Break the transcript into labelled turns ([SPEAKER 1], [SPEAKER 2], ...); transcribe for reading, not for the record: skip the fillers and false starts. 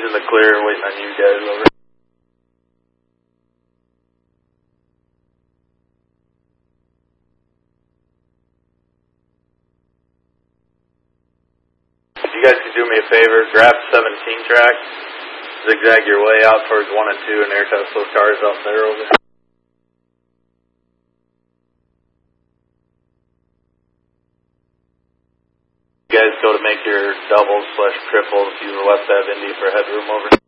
[SPEAKER 1] he's in the clear, waiting on you guys, over. If you guys could do me a favor, grab 17 track, zigzag your way out towards 1 and 2 and air test those cars out there, over. You guys go to make your doubles/triples, use the left half Indy for headroom, over.